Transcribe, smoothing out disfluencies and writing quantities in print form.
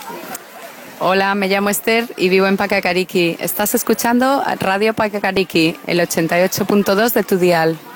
Hola, me llamo Esther y vivo en Pacacariki. Estás escuchando Radio Pacacariki, el 88.2 de tu dial.